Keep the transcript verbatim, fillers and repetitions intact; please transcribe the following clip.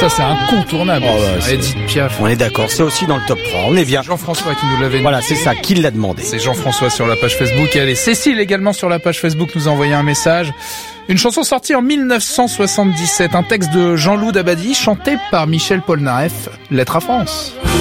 ça c'est incontournable. Oh, ouais, c'est... Edith Piaf. On est d'accord, c'est aussi dans le top trois. On est bien. Jean-François qui nous l'avait Voilà, demandé. c'est ça, qui l'a demandé. C'est Jean-François sur la page Facebook. Et allez, Cécile également sur la page Facebook nous a envoyé un message. Une chanson sortie en mille neuf cent soixante-dix-sept, un texte de Jean-Loup Dabadi chanté par Michel Polnareff, Lettre à France.